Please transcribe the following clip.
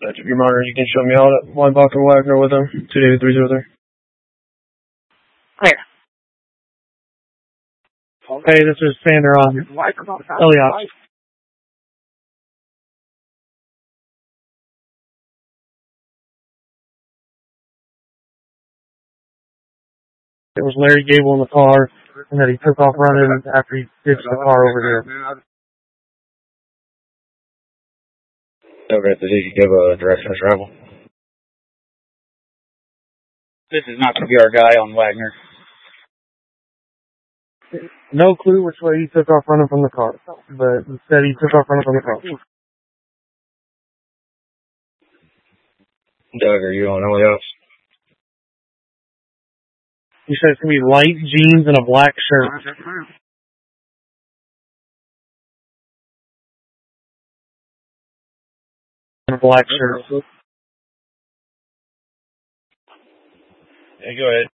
If you're monitoring, you can show me out at Weinbach and Wagner with them. 2 David 303. Clear. Hey, this is Sander on Elliot. It was Larry Gable in the car, and that he took off running after he ditched the car over here. Okay, did he give a direction of travel? This is not to be our guy on Wagner. No clue which way he took off running from the car, but instead he took off running from the car. Doug, are you on Elliot? He said it's going to be light jeans and a black shirt. And a black shirt. Yeah, go ahead.